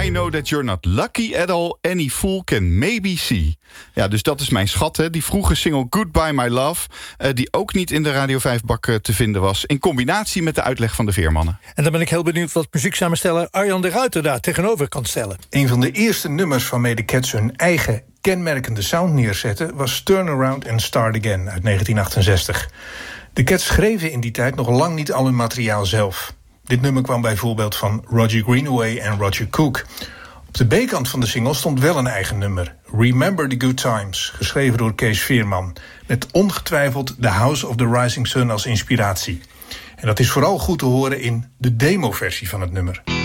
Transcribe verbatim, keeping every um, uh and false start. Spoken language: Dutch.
I know that you're not lucky at all. Any fool can maybe see. Ja, dus dat is mijn schat, hè. Die vroege single Goodbye My Love, uh, die ook niet in de Radio vijf bak uh, te vinden was, in combinatie met de uitleg van de Veermannen. En dan ben ik heel benieuwd wat muzieksamensteller Arjan de Ruiter daar tegenover kan stellen. Een van de eerste nummers waarmee de Cats hun eigen kenmerkende sound neerzetten was Turn Around and Start Again uit negentien achtenzestig. De Cats schreven in die tijd nog lang niet al hun materiaal zelf. Dit nummer kwam bijvoorbeeld van Roger Greenaway en Roger Cook. Op de B-kant van de single stond wel een eigen nummer, Remember the Good Times, geschreven door Kees Veerman, met ongetwijfeld The House of the Rising Sun als inspiratie. En dat is vooral goed te horen in de demo-versie van het nummer.